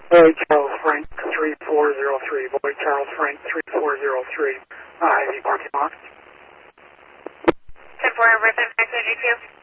Boyd Charles Frank 3403. Boyd Charles Frank 3403. Ivy parking lot. 10-4, represent 532.